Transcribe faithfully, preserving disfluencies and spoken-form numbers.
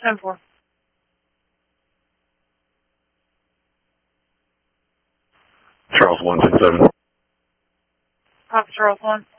ten four. Charles one six seven. Papa Charles one.